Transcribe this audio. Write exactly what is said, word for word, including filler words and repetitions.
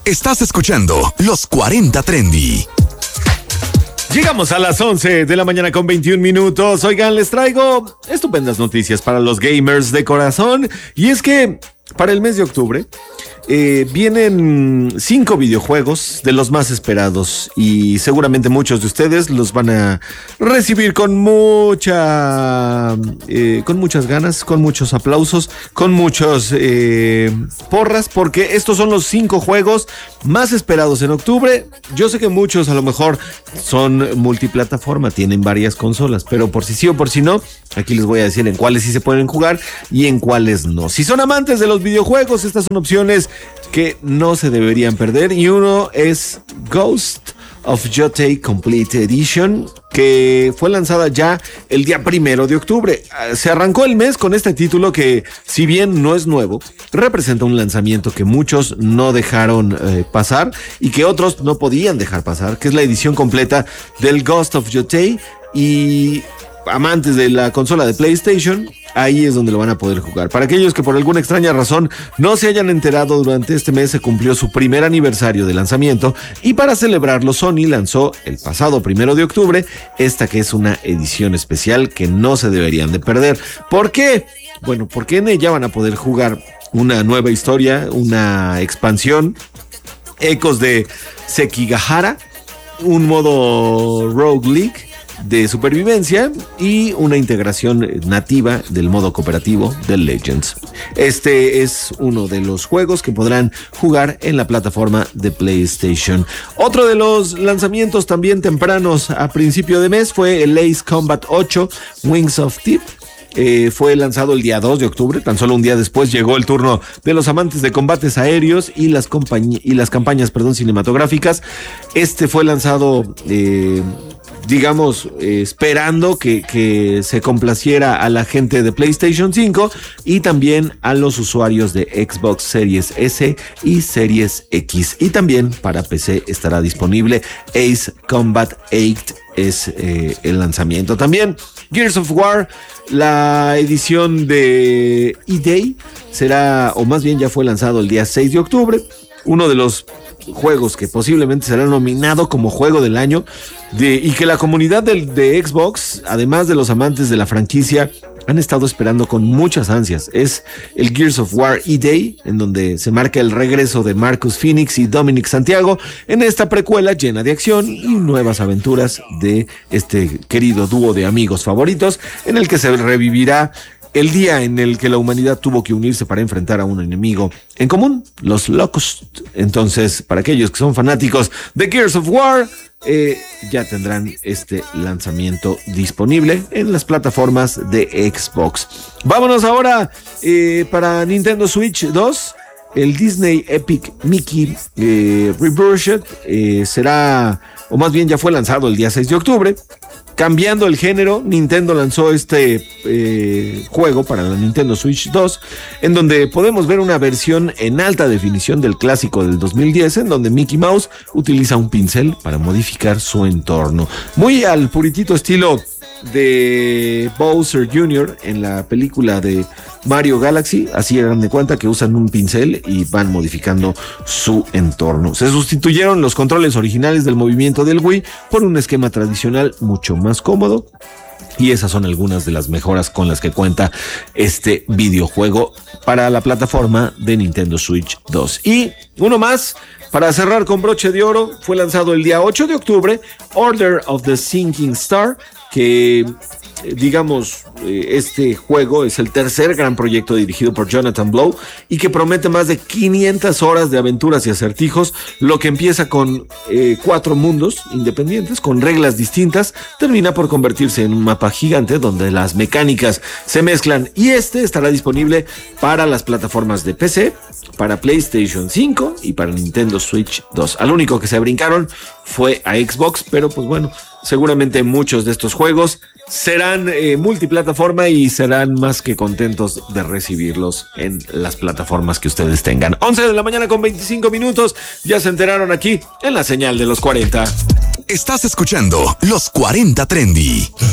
Estás escuchando Los cuarenta Trendy. Llegamos a las once de la mañana con veintiún minutos. Oigan, les traigo estupendas noticias para los gamers de corazón. Y es que para el mes de octubre eh, vienen cinco videojuegos de los más esperados. Y seguramente muchos de ustedes los van a recibir con mucha, eh, con muchas ganas, con muchos aplausos, con muchos eh, porras. Porque estos son los cinco juegos más esperados en octubre. Yo sé que muchos a lo mejor son multiplataforma, tienen varias consolas, pero por si sí o por si no, aquí les voy a decir en cuáles sí se pueden jugar y en cuáles no. Si son amantes de los videojuegos, estas son opciones que no se deberían perder, y uno es Ghost of Yotei Complete Edition, que fue lanzada ya el día primero de octubre. Se arrancó el mes con este título que, si bien no es nuevo, representa un lanzamiento que muchos no dejaron eh, pasar y que otros no podían dejar pasar, que es la edición completa del Ghost of Yotei. Y amantes de la consola de PlayStation, ahí es donde lo van a poder jugar. Para aquellos que por alguna extraña razón no se hayan enterado, durante este mes se cumplió su primer aniversario de lanzamiento, y para celebrarlo Sony lanzó el pasado primero de octubre esta que es una edición especial que no se deberían de perder. ¿Por qué? Bueno, porque en ella van a poder jugar una nueva historia, una expansión, ecos de Sekigahara, un modo roguelike de supervivencia y una integración nativa del modo cooperativo de Legends. Este es uno de los juegos que podrán jugar en la plataforma de PlayStation. Otro de los lanzamientos también tempranos a principio de mes fue el Ace Combat ocho Wings of Tip. Eh, fue lanzado el día dos de octubre, tan solo un día después llegó el turno de los amantes de combates aéreos y las, compañ- y las campañas perdón, cinematográficas. Este fue lanzado eh, digamos, eh, esperando que, que se complaciera a la gente de PlayStation cinco y también a los usuarios de Xbox Series S y Series X. Y también para P C estará disponible Ace Combat ocho, es eh, el lanzamiento. También Gears of War, la edición de E-Day, será, o más bien ya fue lanzado el día seis de octubre. Uno de los juegos que posiblemente será nominado como juego del año, de, y que la comunidad de, de Xbox, además de los amantes de la franquicia, han estado esperando con muchas ansias. Es el Gears of War E-Day, en donde se marca el regreso de Marcus Phoenix y Dominic Santiago en esta precuela llena de acción y nuevas aventuras de este querido dúo de amigos favoritos, en el que se revivirá el día en el que la humanidad tuvo que unirse para enfrentar a un enemigo en común, los Locust. Entonces, para aquellos que son fanáticos de Gears of War, eh, ya tendrán este lanzamiento disponible en las plataformas de Xbox. Vámonos ahora eh, para Nintendo Switch dos. El Disney Epic Mickey eh, Rebirthed eh, será, o más bien ya fue lanzado el día seis de octubre. Cambiando el género, Nintendo lanzó este eh, juego para la Nintendo Switch dos, en donde podemos ver una versión en alta definición del clásico del dos mil diez, en donde Mickey Mouse utiliza un pincel para modificar su entorno. Muy al puritito estilo de Bowser junior en la película de Mario Galaxy, así hagan de cuenta que usan un pincel y van modificando su entorno. Se sustituyeron los controles originales del movimiento del Wii por un esquema tradicional mucho más cómodo, y esas son algunas de las mejoras con las que cuenta este videojuego para la plataforma de Nintendo Switch dos. Y uno más, para cerrar con broche de oro, fue lanzado el día ocho de octubre Order of the Sinking Star, que digamos, este juego es el tercer gran proyecto dirigido por Jonathan Blow y que promete más de quinientas horas de aventuras y acertijos. Lo que empieza con eh, cuatro mundos independientes con reglas distintas termina por convertirse en un mapa gigante donde las mecánicas se mezclan, y este estará disponible para las plataformas de P C, para PlayStation cinco y para Nintendo Switch dos. Al único que se brincaron fue a Xbox, pero pues bueno, seguramente muchos de estos juegos serán eh, multiplataforma y serán más que contentos de recibirlos en las plataformas que ustedes tengan. once de la mañana con veinticinco minutos, ya se enteraron aquí en la señal de los cuarenta. Estás escuchando Los cuarenta Trendy.